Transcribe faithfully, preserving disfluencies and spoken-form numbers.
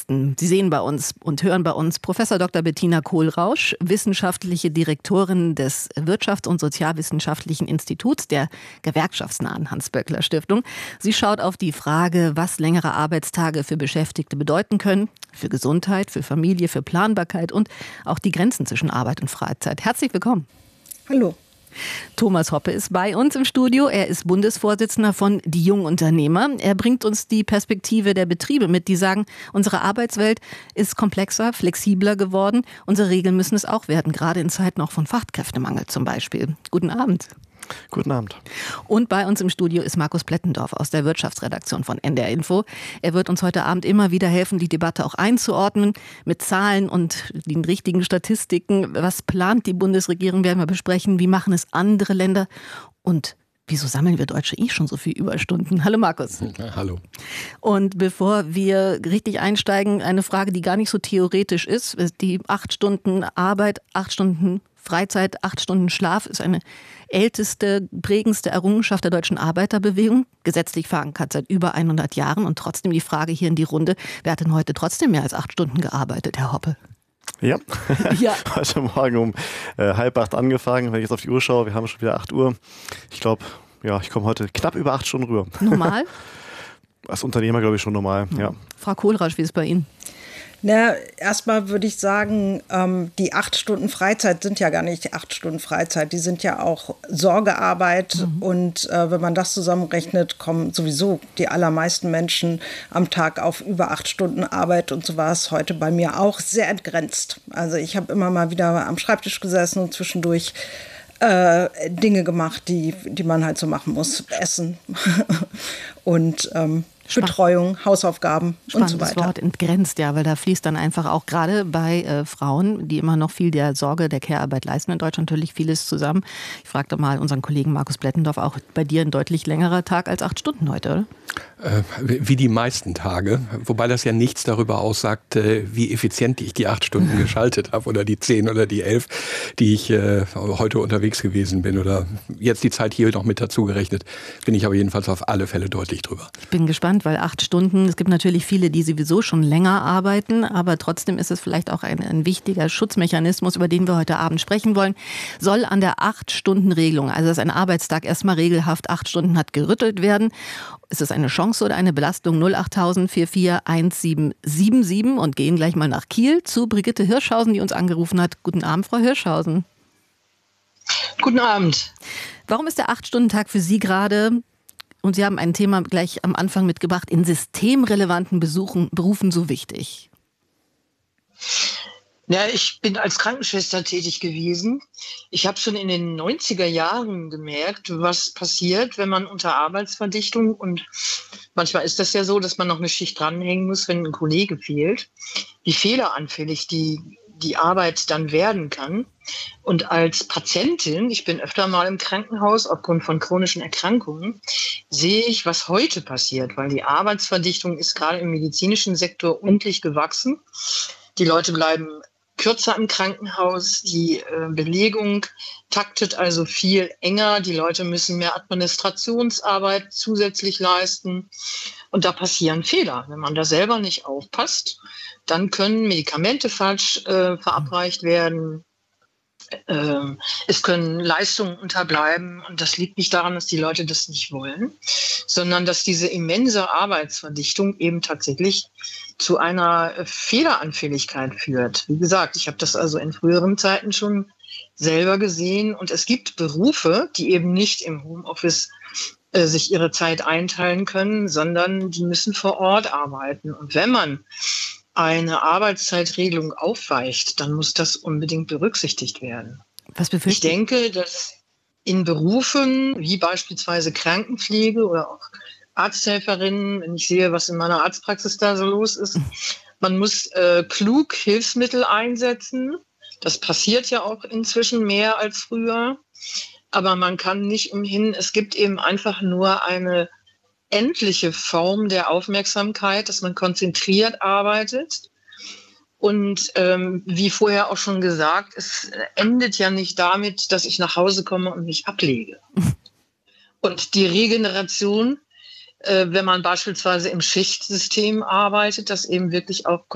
Gästen. Sie sehen bei uns und hören bei uns Professor Doktor Bettina Kohlrausch, wissenschaftliche Direktorin des Wirtschafts- und Sozialwissenschaftlichen Instituts der gewerkschaftsnahen Hans-Böckler-Stiftung. Sie schaut auf die Frage, was längere Arbeitstage für Beschäftigte bedeuten können, für Gesundheit, für Familie, für Planbarkeit und auch die Grenzen zwischen Arbeit und Freizeit. Herzlich willkommen. Hallo. Thomas Hoppe ist bei uns im Studio. Er ist Bundesvorsitzender von Die Jungunternehmer. Er bringt uns die Perspektive der Betriebe mit, die sagen, unsere Arbeitswelt ist komplexer, flexibler geworden. Unsere Regeln müssen es auch werden, gerade in Zeiten auch von Fachkräftemangel zum Beispiel. Guten Abend. Guten Abend. Und bei uns im Studio ist Markus Plettendorf aus der Wirtschaftsredaktion von N D R Info. Er wird uns heute Abend immer wieder helfen, die Debatte auch einzuordnen mit Zahlen und den richtigen Statistiken. Was plant die Bundesregierung, werden wir besprechen. Wie machen es andere Länder? Und wieso sammeln wir Deutsche eh schon so viel Überstunden? Hallo Markus. Ja, hallo. Und bevor wir richtig einsteigen, eine Frage, die gar nicht so theoretisch ist. Die acht Stunden Arbeit, acht Stunden Freizeit, acht Stunden Schlaf ist eine älteste, prägendste Errungenschaft der deutschen Arbeiterbewegung, gesetzlich verankert seit über hundert Jahren. Und trotzdem die Frage hier in die Runde, wer hat denn heute trotzdem mehr als acht Stunden gearbeitet, Herr Hoppe? Ja, ja. Heute Morgen um äh, halb acht angefangen, wenn ich jetzt auf die Uhr schaue, wir haben schon wieder acht Uhr. Ich glaube, ja, ich komme heute knapp über acht Stunden rüber. Normal? Als Unternehmer glaube ich schon normal, ja. ja. Frau Kohlrausch, wie ist es bei Ihnen? Na, erstmal würde ich sagen, ähm, die acht Stunden Freizeit sind ja gar nicht acht Stunden Freizeit. Die sind ja auch Sorgearbeit. Mhm. Und äh, wenn man das zusammenrechnet, kommen sowieso die allermeisten Menschen am Tag auf über acht Stunden Arbeit. Und so war es heute bei mir auch sehr entgrenzt. Also ich habe immer mal wieder am Schreibtisch gesessen und zwischendurch äh, Dinge gemacht, die, die man halt so machen muss. Essen und ähm, Betreuung, Hausaufgaben und so weiter. Spannendes Wort, entgrenzt, ja, weil da fließt dann einfach auch gerade bei äh, Frauen, die immer noch viel der Sorge, der Care-Arbeit leisten in Deutschland, natürlich vieles zusammen. Ich fragte mal unseren Kollegen Markus Plettendorf, auch bei dir ein deutlich längerer Tag als acht Stunden heute, oder? Äh, wie die meisten Tage, wobei das ja nichts darüber aussagt, äh, wie effizient ich die acht Stunden geschaltet habe oder die zehn oder die elf, die ich äh, heute unterwegs gewesen bin oder jetzt die Zeit hier noch mit dazu gerechnet, bin ich aber jedenfalls auf alle Fälle deutlich drüber. Ich bin gespannt, weil acht Stunden, es gibt natürlich viele, die sowieso schon länger arbeiten, aber trotzdem ist es vielleicht auch ein, ein wichtiger Schutzmechanismus, über den wir heute Abend sprechen wollen, soll an der acht-Stunden-Regelung, also dass ein Arbeitstag erstmal regelhaft acht Stunden hat, gerüttelt werden. Ist es eine Chance oder eine Belastung? null acht tausend vier vier eins sieben sieben sieben und gehen gleich mal nach Kiel zu Brigitte Hirschhausen, die uns angerufen hat. Guten Abend, Frau Hirschhausen. Guten Abend. Warum ist der acht-Stunden-Tag für Sie gerade, und Sie haben ein Thema gleich am Anfang mitgebracht, in systemrelevanten Besuchen, Berufen so wichtig? Ja, ich bin als Krankenschwester tätig gewesen. Ich habe schon in den neunziger Jahren gemerkt, was passiert, wenn man unter Arbeitsverdichtung, und manchmal ist das ja so, dass man noch eine Schicht dranhängen muss, wenn ein Kollege fehlt, wie fehleranfällig die, die Arbeit dann werden kann. Und als Patientin, ich bin öfter mal im Krankenhaus aufgrund von chronischen Erkrankungen, sehe ich, was heute passiert, weil die Arbeitsverdichtung ist gerade im medizinischen Sektor ordentlich gewachsen. Die Leute bleiben kürzer im Krankenhaus, die äh, Belegung taktet also viel enger, die Leute müssen mehr Administrationsarbeit zusätzlich leisten und da passieren Fehler. Wenn man da selber nicht aufpasst, dann können Medikamente falsch äh, verabreicht werden, äh, es können Leistungen unterbleiben und das liegt nicht daran, dass die Leute das nicht wollen, sondern dass diese immense Arbeitsverdichtung eben tatsächlich zu einer Fehleranfälligkeit führt. Wie gesagt, ich habe das also in früheren Zeiten schon selber gesehen. Und es gibt Berufe, die eben nicht im Homeoffice äh, sich ihre Zeit einteilen können, sondern die müssen vor Ort arbeiten. Und wenn man eine Arbeitszeitregelung aufweicht, dann muss das unbedingt berücksichtigt werden. Was befürchten? Ich denke, dass in Berufen wie beispielsweise Krankenpflege oder auch Arzthelferinnen, wenn ich sehe, was in meiner Arztpraxis da so los ist. Man muss äh, klug Hilfsmittel einsetzen. Das passiert ja auch inzwischen mehr als früher. Aber man kann nicht umhin. Es gibt eben einfach nur eine endliche Form der Aufmerksamkeit, dass man konzentriert arbeitet. Und ähm, wie vorher auch schon gesagt, es endet ja nicht damit, dass ich nach Hause komme und mich ablege. Und die Regeneration, wenn man beispielsweise im Schichtsystem arbeitet, das eben wirklich auch